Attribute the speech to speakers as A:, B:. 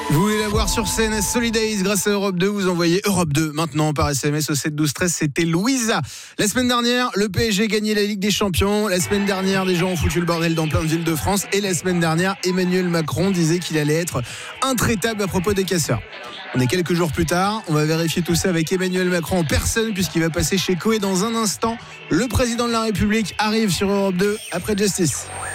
A: Vous voulez la voir sur scène Solidays grâce à Europe 2, vous envoyez Europe 2 maintenant par SMS au 7 12 13. C'était Louisa. La semaine dernière, le PSG gagnait la Ligue des Champions. La semaine dernière, des gens ont foutu le bordel dans plein de villes de France. Et la semaine dernière, Emmanuel Macron disait qu'il allait être intraitable à propos des casseurs. On est quelques jours plus tard, on va vérifier tout ça avec Emmanuel Macron en personne puisqu'il va passer chez Coé dans un instant. Le président de la République arrive sur Europe 2 après Justice.